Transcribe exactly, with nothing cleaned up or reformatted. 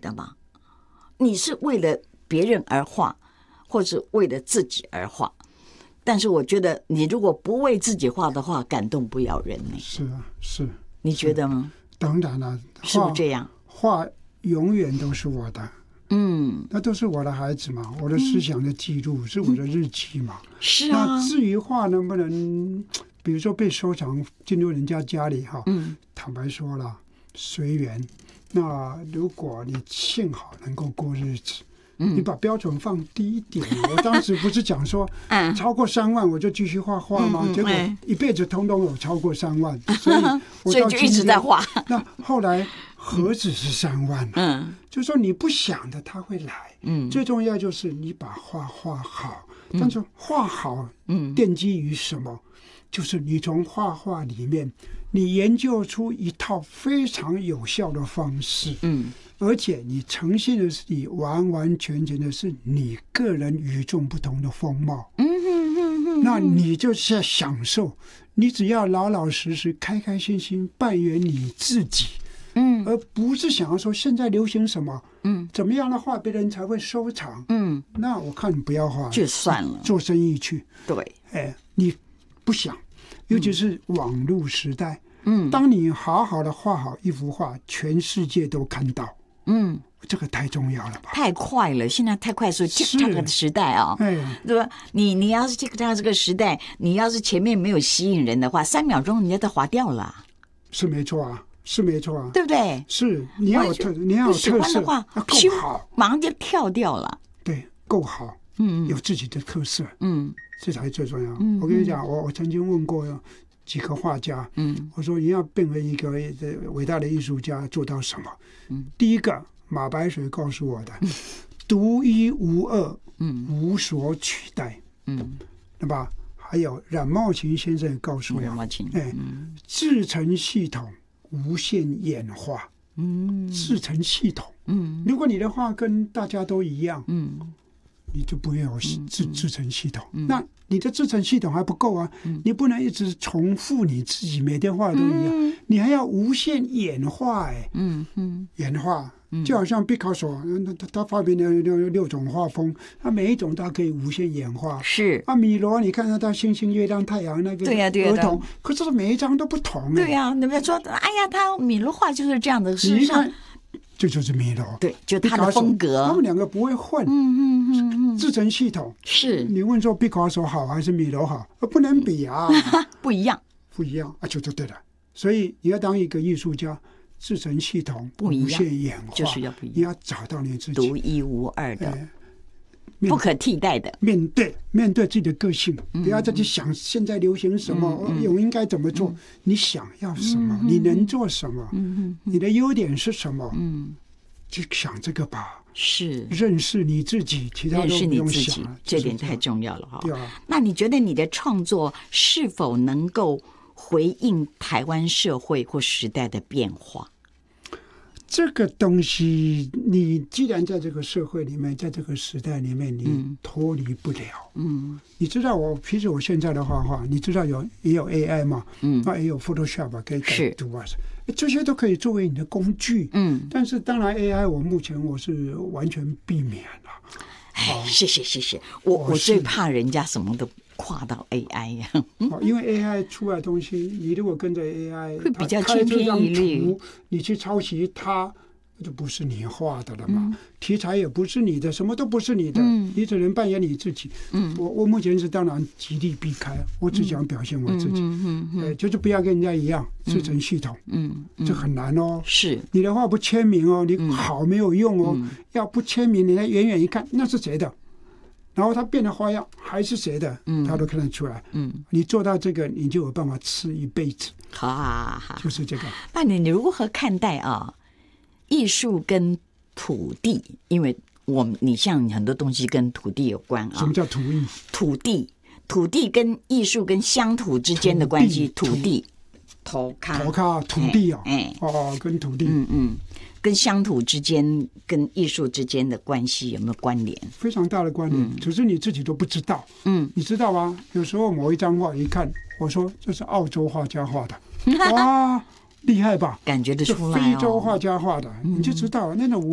的吗？你是为了别人而画，或是为了自己而画？但是我觉得，你如果不为自己画的话，感动不了人呢。 是啊，是。 你觉得吗？ 当然了， 是不是这样？ 画永远都是我的。 嗯， 那都是我的孩子嘛，我的思想的记录、嗯、是我的日记嘛。 是啊。 那至于画能不能，比如说被收藏进入人家家里哈，嗯，坦白说了，随缘。那如果你幸好能够过日子，嗯，你把标准放低一点。我当时不是讲说，嗯，超过三万我就继续画画吗？嗯嗯、结果一辈子通通有超过三万，所以我所以就一直在画。 那后来。何止是三万呢、啊？嗯，就说你不想的他会来。嗯，最重要就是你把画画好，嗯、但是画好，嗯，奠基于什么？就是你从画画里面，你研究出一套非常有效的方式。嗯，而且你呈现的是你完完全全的是你个人与众不同的风貌。嗯哼哼哼，那你就是要享受，你只要老老实实、开开心心扮演你自己。嗯，而不是想要说现在流行什么，嗯，怎么样的画别人才会收藏，嗯，那我看你不要画就算了， 做生意去。 对， 哎，你不想，尤其是网络时代，嗯，当你好好的画好一幅画，全世界都看到，嗯，这个太重要了吧？ 太快了，现在太快速 ，TikTok 的时代啊，哎，对吧？你你要是 TikTok 这个时代，你要是前面没有吸引人的话，三秒钟人家都划掉了， 是没错啊。是没错啊， 对不对？ 是你要有特，你要有特色， 不喜欢的话， 要够好， 马上就跳掉了。 对，够好，嗯，有自己的特色，嗯，这才是最重要。嗯、我跟你讲，我我曾经问过几个画家，嗯，我说你要变为一个伟大的艺术家，做到什么？嗯，第一个，马白水告诉我的，嗯、独一无二，嗯，无所取代，嗯，对吧？还有冉茂琴先生也告诉我， 冉茂琴， 哎，制成系统。无限演化，嗯，制成系统，嗯，如果你的画跟大家都一样，嗯，你就不会有制制成系统。嗯、那你的制成系统还不够啊，嗯、你不能一直重复你自己每天画的都一样，嗯、你还要无限演化、欸，哎，嗯嗯，演化。就好像毕卡索，他他发明了六六种画风，他每一种都可以无限演化。 是啊，米罗，你看到他星星、月亮、太阳那个儿童，可是每一张都不同、欸。 对呀、啊，你们说，哎呀，他米罗画就是这样的，事实上， 这就是米罗， 对，就他的风格。 他们两个不会混。嗯嗯嗯嗯，制成系统是。 你问说毕卡索好还是米罗好？不能比啊， 不一样， 不一样啊，就就对了。所以你要当一个艺术家。制成系统不一样， 无限演化， 就是要不一样。 你要找到你自己独一无二的、哎、不可替代的。 面对面对自己的个性，嗯、不要再去想现在流行什么，我、嗯嗯、应该怎么做。嗯、你想要什么？嗯、你能做什么？嗯、你的优点是什么？嗯、去想这个吧。 是认识你自己，其他都不用想了。 这点太重要了哈。 对啊。 那你觉得你的创作是否能够回应台湾社会或时代的变化？ 这个东西，你既然在这个社会里面，在这个时代里面，你脱离不了。嗯，你知道我，其实我现在的画画，你知道有也有 A I 嘛？嗯，那也有 Photoshop 可以改图啊，这些都可以作为你的工具。嗯，但是当然 A I 我目前我是完全避免了。 哎，谢谢谢谢，我我最怕人家什么都跨到 A I 呀、 啊，因为 A I 出来的东西，你如果跟着 A I， 会比较千篇一律， 你去抄袭它，就不是你画的了嘛。嗯、题材也不是你的，什么都不是你的，嗯、你只能扮演你自己。嗯，我我目前是当然极力避开，我只想表现我自己。嗯嗯嗯，呃，就是不要跟人家一样制成系统。嗯，嗯这很难哦。 是你的画不签名哦，你好没有用哦。嗯、要不签名，人家远远一看那是谁的。然后他变的花样还是谁的，嗯、他都看得出来。嗯，你做到这个，你就有办法吃一辈子。 好好好， 就是这个。 那你你如何看待啊？艺术跟土地，因为我你像很多东西跟土地有关啊。 什么叫土地？ 土地，土地跟艺术跟乡土之间的关系，土地，头卡头卡土地啊，哎哦，跟土地， 嗯嗯。跟乡土之间、跟艺术之间的关系有没有关联？ 非常大的关联，嗯、只是你自己都不知道。嗯，你知道吗？有时候某一张画一看，我说这是澳洲画家画的，哇，厉害吧？ 感觉得出来、哦， 非洲画家画的，嗯、你就知道那种。